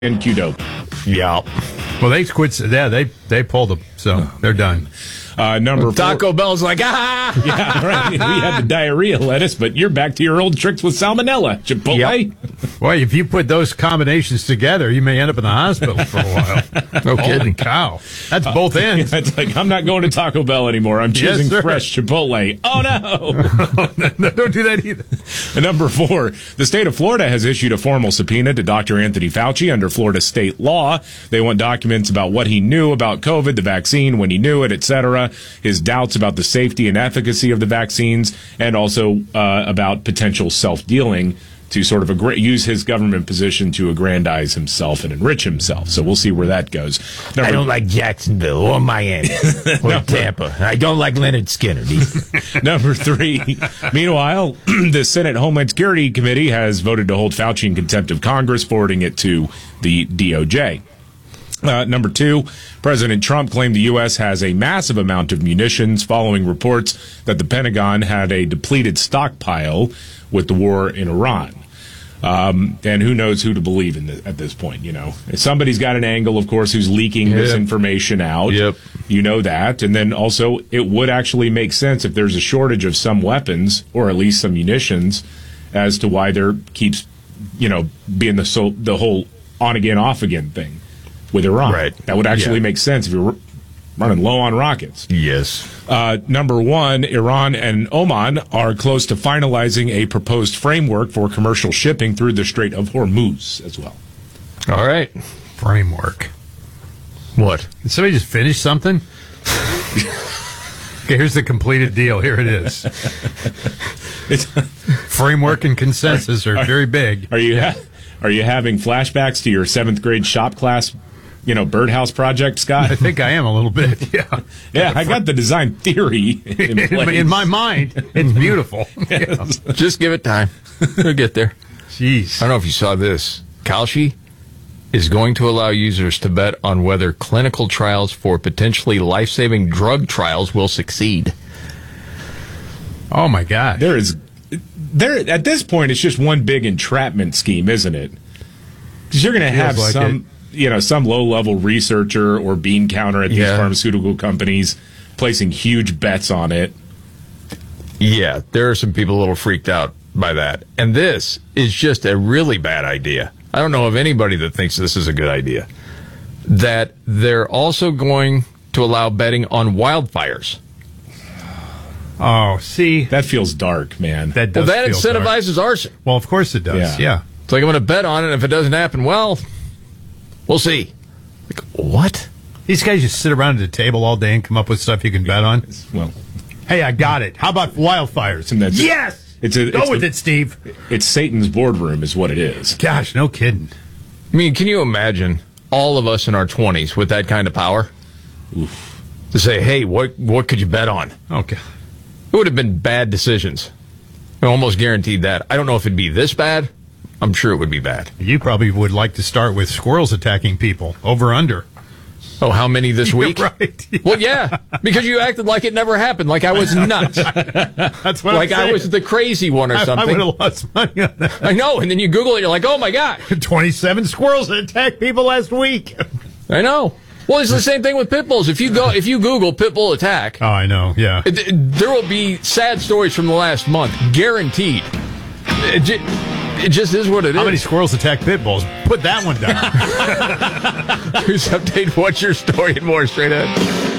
and Qdoba. Yeah. Well, they quit. Yeah, they pulled them, so they're done. Number four. Taco Bell's like, ah! Yeah, right. We had the diarrhea lettuce, but you're back to your old tricks with salmonella. Chipotle. Yep. Boy, if you put those combinations together, you may end up in the hospital for a while. No kidding. Holy cow. That's both ends. It's like, I'm not going to Taco Bell anymore. I'm choosing fresh Chipotle. Oh, no. No, don't do that either. And number four, the state of Florida has issued a formal subpoena to Dr. Anthony Fauci under Florida state law. They want documents about what he knew about COVID, the vaccine, when he knew it, etc., his doubts about the safety and efficacy of the vaccines, and also about potential self-dealing to sort of use his government position to aggrandize himself and enrich himself. So we'll see where that goes. I don't like Jacksonville or Miami or Tampa. I don't like Leonard Skinner either. Number three. Meanwhile, the Senate Homeland Security Committee has voted to hold Fauci in contempt of Congress, forwarding it to the DOJ. Number two, President Trump claimed the U.S. has a massive amount of munitions following reports that the Pentagon had a depleted stockpile with the war in Iran. And who knows who to believe in at this point, you know. Somebody's got an angle, of course, who's leaking this information out. Yep. You know that. And then also, it would actually make sense if there's a shortage of some weapons, or at least some munitions, as to why there keeps, being the whole on-again, off-again thing with Iran. Right. That would actually make sense if you're running low on rockets. Yes. Number one, Iran and Oman are close to finalizing a proposed framework for commercial shipping through the Strait of Hormuz as well. All right. Framework. What? Did somebody just finish something? Okay, here's the completed deal. Here it is. Framework and consensus are very big. Are you having flashbacks to your 7th grade shop class, birdhouse project, Scott? I think I am a little bit, yeah. Yeah, I got the design theory in place. In my mind, it's beautiful. Yes. Just give it time. We'll get there. Jeez. I don't know if you saw this. Kalshi is going to allow users to bet on whether clinical trials for potentially life-saving drug trials will succeed. Oh, my God. At this point, it's just one big entrapment scheme, isn't it? Because you're going to have some low-level researcher or bean counter at these pharmaceutical companies placing huge bets on it. Yeah, there are some people a little freaked out by that. And this is just a really bad idea. I don't know of anybody that thinks this is a good idea. That they're also going to allow betting on wildfires. Oh, see. That feels dark, man. That does that feel incentivizes dark. arson. Well, of course it does, yeah. It's like, I'm going to bet on it, and if it doesn't happen, well, we'll see. Like, what? These guys just sit around at a table all day and come up with stuff you can bet on. Well, hey, I got it. How about wildfires? Yes! Go with it, Steve. It's Satan's boardroom is what it is. Gosh, no kidding. I mean, can you imagine all of us in our 20s with that kind of power? Oof. To say, hey, what could you bet on? Okay. It would have been bad decisions. I almost guaranteed that. I don't know if it'd be this bad. I'm sure it would be bad. You probably would like to start with squirrels attacking people. Over, under. Oh, how many this week? Right. Yeah. Well, yeah, because you acted like it never happened, like I was nuts. That's what like I was the crazy one or something. I would have lost money on that. I know, and then you Google it, you're like, oh my God. 27 squirrels that attacked people last week. I know. Well, it's the same thing with pit bulls. If you Google pit bull attack, oh, I know, yeah, there will be sad stories from the last month, guaranteed. It just is what it is. How many squirrels attack pit bulls? Put that one down. Here's update. What's your story and more straight ahead.